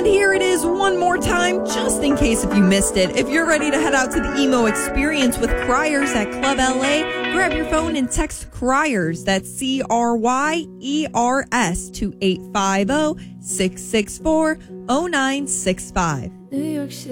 And here it is one more time, just in case if you missed it. If you're ready to head out to the emo experience with Criers at Club LA, grab your phone and text Criers, that's CRYERS, to 850-664-0965. New York City.